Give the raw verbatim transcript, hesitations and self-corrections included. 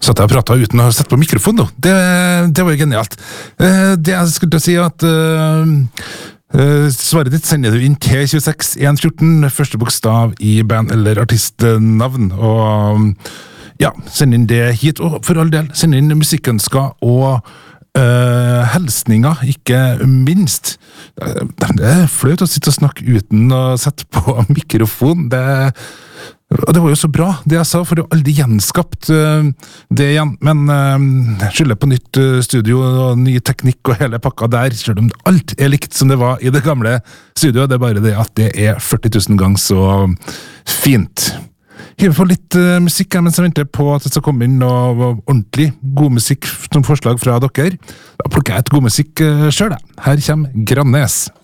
satt jeg og pratet uten å ha sett på mikrofon da. Det, det var jo genialt. Uh, det jeg skulle til å si at uh, uh, svaret ditt sender du inn T tjueseks en fjorten, første bokstav i band eller artistnavn, og ja, send inn det hit, og for all del, send inn musikkønsker og Uh, helsninger, ikke minst. Det, det er flaut å sitte og snakke uten å sette på mikrofon. Det, og det var jo så bra, det jeg sa, for det var aldri gjenskapt uh, det igjen. Men uh, skylder på nytt uh, studio og ny teknikk og hele pakka der, selv om alt er likt som det var i det gamle studioet. Det er bare det at det er førti tusen ganger så fint. Hiver på litt uh, musikk mens jeg venter på at det skal komme inn noe ordentlig god musikk som forslag fra dere. Da plukker jeg et god musikk uh, selv. Her kommer Grannes.